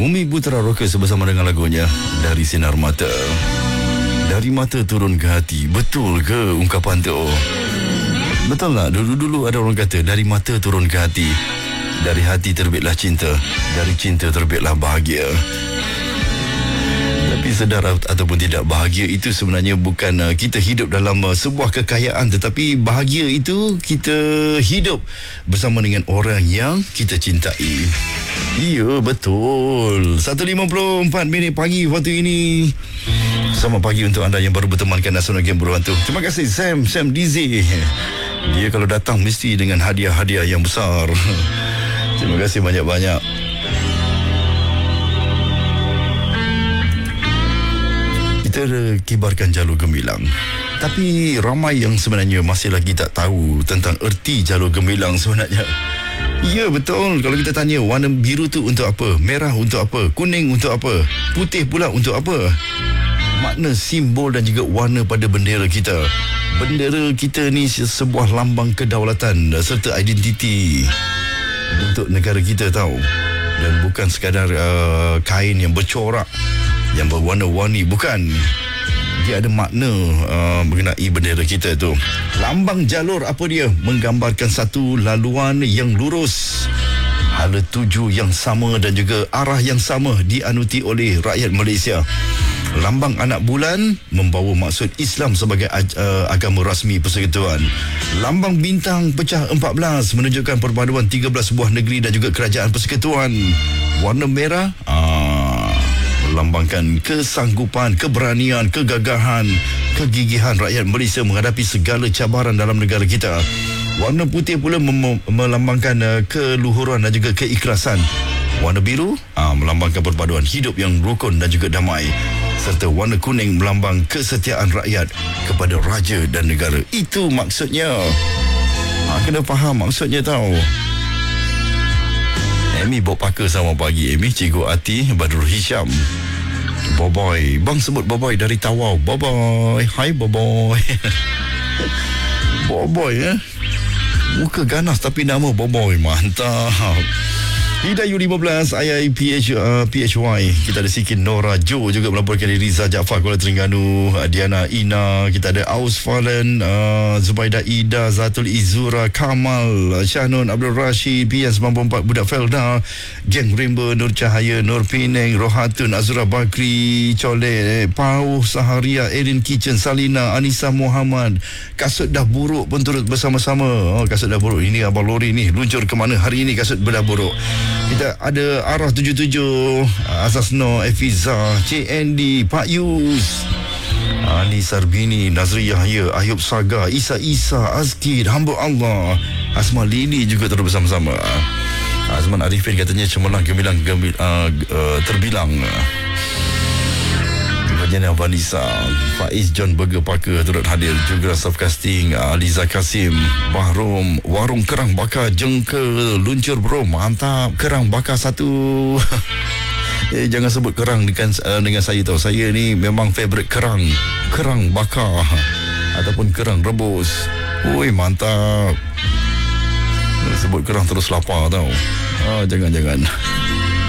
Bumi Putra Rockers bersama dengan lagunya Dari Sinar Mata. Dari mata turun ke hati. Betul ke ungkapan tu? Betul tak? Dulu-dulu ada orang kata dari mata turun ke hati, dari hati terbitlah cinta, dari cinta terbitlah bahagia. Tapi sedar ataupun tidak, bahagia itu sebenarnya bukan kita hidup dalam sebuah kekayaan, tetapi bahagia itu kita hidup bersama dengan orang yang kita cintai. Ya, betul. 1.54 minit pagi waktu ini. Selamat pagi untuk anda yang baru bertemankan Nasional Game Berhantu. Terima kasih Sam DZ. Dia kalau datang mesti dengan hadiah-hadiah yang besar. Terima kasih banyak-banyak. Kita kibarkan jalur gemilang, tapi ramai yang sebenarnya masih lagi tak tahu tentang erti jalur gemilang sebenarnya. Ya, betul. Kalau kita tanya warna biru tu untuk apa, merah untuk apa, kuning untuk apa, putih pula untuk apa, makna, simbol dan juga warna pada bendera kita. Bendera kita ni sebuah lambang kedaulatan serta identiti untuk negara kita tahu. Dan bukan sekadar kain yang bercorak, yang berwarna-warni, bukan. Dia ada makna mengenai bendera kita tu. Lambang jalur apa dia? Menggambarkan satu laluan yang lurus, hala tuju yang sama dan juga arah yang sama dianuti oleh rakyat Malaysia. Lambang anak bulan membawa maksud Islam sebagai agama rasmi persekutuan. Lambang bintang pecah 14 menunjukkan perpaduan 13 buah negeri dan juga kerajaan persekutuan. Warna merah melambangkan kesanggupan, keberanian, kegagahan, kegigihan rakyat Malaysia menghadapi segala cabaran dalam negara kita. Warna putih pula melambangkan keluhuran dan juga keikhlasan. Warna biru melambangkan perpaduan hidup yang rukun dan juga damai. Serta warna kuning melambang kesetiaan rakyat kepada raja dan negara. Itu maksudnya. Kena faham maksudnya tahu. Amy bawa pakar sama pagi. Amy, Cikgu Ati, Badrul Hisham. Boboy. Bang sebut Boboy dari Tawau. Boboy. Hai Boboy. Boboy muka ganas tapi nama Boboy. Mantap. Hidayu 15 PHY. Kita ada Sikin Nora Jo juga melaporkan dari Riza Jaafar Kuala Terengganu, Diana Ina, kita ada Aus Falen, Zubaida Ida, Zatul Izura, Kamal, Syahnun Abdul Rashid, PN94 Budak Felda, Geng Rimba, Nur Cahaya, Nur Penang, Rohatun, Azura Bakri, Cole, Pau Saharia, Erin Kitchen, Salina, Anissa Muhammad. Kasut dah buruk pun turut bersama-sama. Kasut dah buruk ini Abang Lori ni luncur ke mana hari ini kasut dah buruk. Kita ada Arah 77, Azazno, Efiza, CND, Pak Yus, Ali Sarbini, Nazri Yahya, Ayub Saga, Isa Azkid, Hamba Allah, Asma Lili juga terus bersama-sama. Azman Arifin katanya cemerlang gemilang terbilang. Jana Vanessa, Faiz John Burger Parker turut hadir juga. Staff casting Aliza Kasim, Bahrom, Warung Kerang Bakar Jengkel luncur bro, mantap. Kerang bakar satu. Jangan sebut kerang dengan saya tau. Saya ni memang favourite kerang bakar ataupun kerang rebus. Oi, mantap. Sebut kerang terus lapar tau. Jangan